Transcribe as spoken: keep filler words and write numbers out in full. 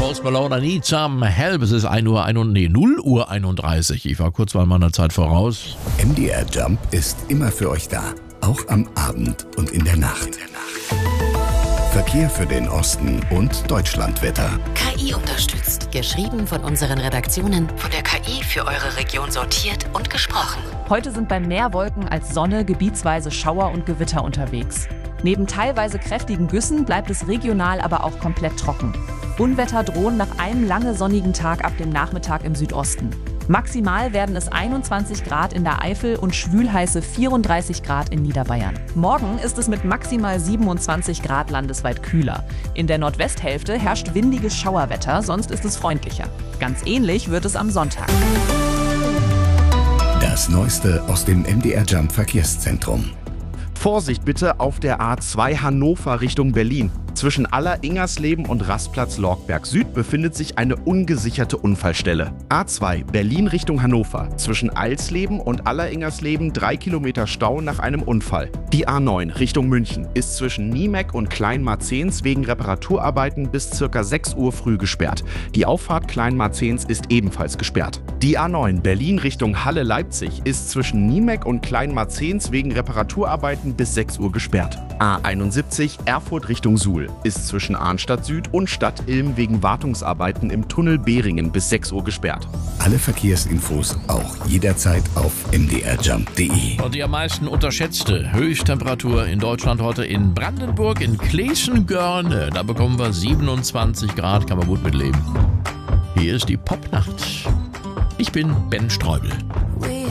Post Malone, I Need Some Help. Es ist ein Uhr, ein, nee, null Uhr einunddreißig. Ich war kurz mal meiner Zeit voraus. M D R Jump ist immer für euch da. Auch am Abend und in der Nacht. Verkehr für den Osten und Deutschlandwetter. K I unterstützt. Geschrieben von unseren Redaktionen. Von der K I für eure Region sortiert und gesprochen. Heute sind bei mehr Wolken als Sonne gebietsweise Schauer und Gewitter unterwegs. Neben teilweise kräftigen Güssen bleibt es regional aber auch komplett trocken. Unwetter drohen nach einem lange sonnigen Tag ab dem Nachmittag im Südosten. Maximal werden es einundzwanzig Grad in der Eifel und schwülheiße vierunddreißig Grad in Niederbayern. Morgen ist es mit maximal siebenundzwanzig Grad landesweit kühler. In der Nordwesthälfte herrscht windiges Schauerwetter, sonst ist es freundlicher. Ganz ähnlich wird es am Sonntag. Das Neueste aus dem M D R Jump Verkehrszentrum. Vorsicht bitte auf der A zwei Hannover Richtung Berlin. Zwischen Aller-Ingersleben und Rastplatz Lorckberg Süd befindet sich eine ungesicherte Unfallstelle. A zwei Berlin Richtung Hannover. Zwischen Alsleben und Aller-Ingersleben drei Kilometer Stau nach einem Unfall. Die A neun Richtung München ist zwischen Niemeck und Kleinmarzens wegen Reparaturarbeiten bis ca. sechs Uhr früh gesperrt. Die Auffahrt Kleinmarzens ist ebenfalls gesperrt. Die A neun Berlin Richtung Halle-Leipzig ist zwischen Niemeck und Kleinmarzens wegen Reparaturarbeiten bis sechs Uhr gesperrt. A einundsiebzig Erfurt Richtung Suhl ist zwischen Arnstadt Süd und Stadt Ilm wegen Wartungsarbeiten im Tunnel Behringen bis sechs Uhr gesperrt. Alle Verkehrsinfos auch jederzeit auf m d r jump punkt d e. Und die am meisten unterschätzte Höchsttemperatur in Deutschland heute in Brandenburg, in Kleeschen-Görne. Da bekommen wir siebenundzwanzig Grad, kann man gut mitleben. Hier ist die Popnacht. Ich bin Ben Streubel.